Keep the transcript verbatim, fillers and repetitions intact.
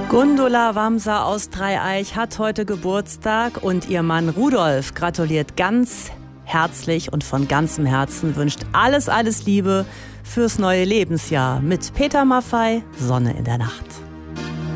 Gundula Wamser aus Dreieich hat heute Geburtstag und ihr Mann Rudolf gratuliert ganz herzlich und von ganzem Herzen, wünscht alles, alles Liebe fürs neue Lebensjahr mit Peter Maffay, Sonne in der Nacht.